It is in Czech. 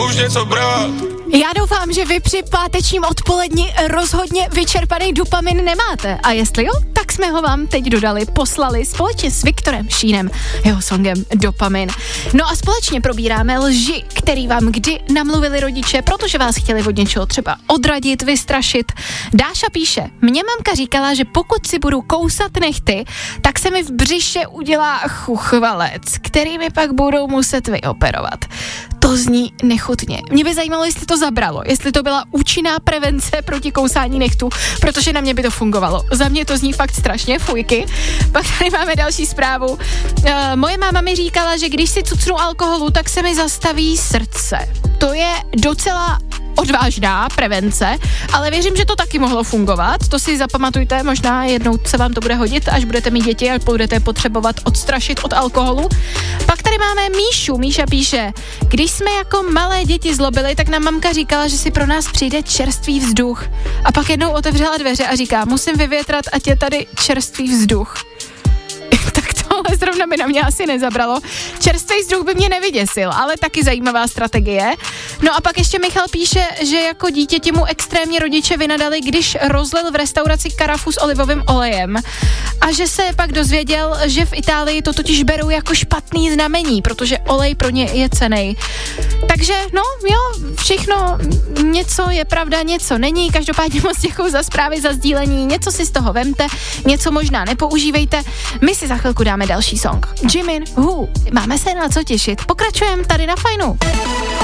už něco brát. Já doufám, že vy při pátečním odpoledni rozhodně vyčerpaný dopamin nemáte. A jestli jo, tak jsme ho vám teď poslali společně s Viktorem Šínem, jeho songem Dopamin. No a společně probíráme lži, který vám kdy namluvili rodiče, protože vás chtěli od něčeho třeba odradit, vystrašit. Dáša píše, mě mamka říkala, že pokud si budu kousat nehty, tak se mi v břiše udělá chuchvalec, který mi pak budou muset vyoperovat. To zní nechutně. Mě by zajímalo, jestli to zabralo, jestli to byla účinná prevence proti kousání nehtu, protože na mě by to fungovalo. Za mě to zní fakt strašně, fujky. Pak tady máme další zprávu. Moje máma mi říkala, že když si cucnu alkoholu, tak se mi zastaví srdce. To je docela odvážná prevence, ale věřím, že to taky mohlo fungovat. To si zapamatujte, možná jednou se vám to bude hodit, až budete mít děti a budete potřebovat odstrašit od alkoholu. Pak tady máme Míšu. Míša píše, když jsme jako malé děti zlobili, tak nám mamka říkala, že si pro nás přijde čerstvý vzduch. A pak jednou otevřela dveře a říká, musím vyvětrat, ať je tady čerstvý vzduch. Ale zrovna by na mě asi nezabralo. Čerstvý vzduch by mě nevyděsil, ale taky zajímavá strategie. No a pak ještě Michal píše, že jako dítěti mu extrémně rodiče vynadali, když rozlil v restauraci karafu s olivovým olejem. A že se pak dozvěděl, že v Itálii to totiž berou jako špatný znamení, protože olej pro ně je cenný. Takže no jo, všechno, něco je pravda, něco není. Každopádně moc děkuju za zprávy, za sdílení. Něco si z toho vemte, něco možná nepoužívejte. My si za chvilku dáme další song. Jimin, Who. Máme se na co těšit. Pokračujeme tady na Fajnu.